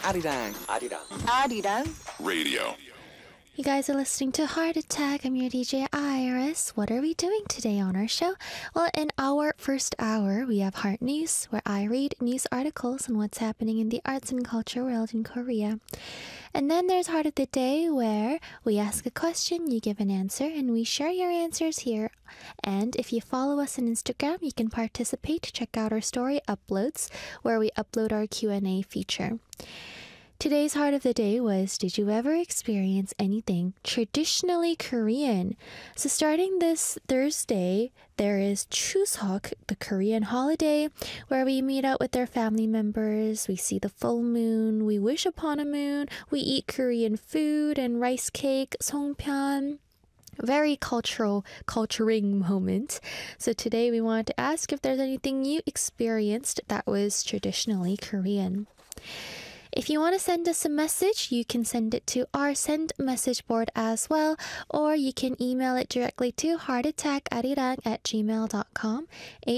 Arirang. Arirang Radio. You guys are listening to Heart Attack. I'm your DJ Iris. What are we doing today on our show? Well, in our first hour, we have Heart News, where I read news articles on what's happening in the arts and culture world in Korea. And then there's Heart of the Day, where we ask a question, you give an answer, and we share your answers here. And if you follow us on Instagram, you can participate. Check out our story uploads, where we upload our Q&A feature. Today's Heart of the Day was, did you ever experience anything traditionally Korean? So starting this Thursday, there is Chuseok, the Korean holiday, where we meet up with our family members, we see the full moon, we wish upon a moon, we eat Korean food and rice cake, songpyeon. Very culturing moment. So today we want to ask if there's anything you experienced that was traditionally Korean. If you want to send us a message, you can send it to our send message board as well, or you can email it directly to heartattackariran@gmail.com,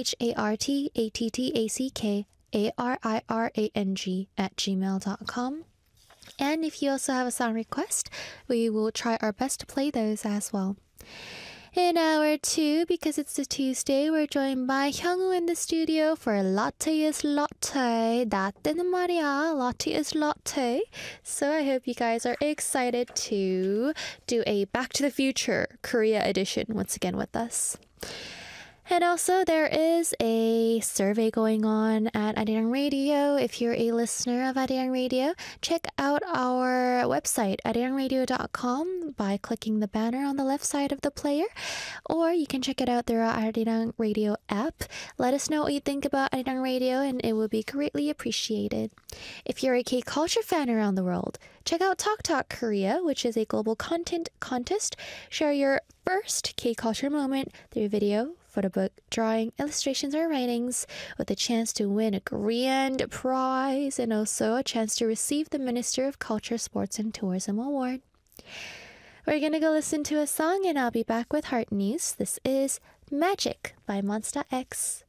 heartattackariran@gmail.com. And if you also have a song request, we will try our best to play those as well. In hour 2, because it's a Tuesday, we're joined by Hyungwoo in the studio for Latte is Latte. 나 때는 말이야, Latte is Latte. So I hope you guys are excited to do a Back to the Future Korea edition once again with us. And also, there is a survey going on at Arirang Radio. If you're a listener of Arirang Radio, check out our website, arirangradio.com, by clicking the banner on the left side of the player. Or you can check it out through our Arirang Radio app. Let us know what you think about Arirang Radio, and it will be greatly appreciated. If you're a K-culture fan around the world, check out Talk Talk Korea, which is a global content contest. Share your first K-culture moment through video, photo book, drawing, illustrations, or writings, with a chance to win a grand prize and also a chance to receive the Minister of Culture, Sports, and Tourism Award. We're gonna go listen to a song, and I'll be back with Heart News. This is Magic by Monsta X.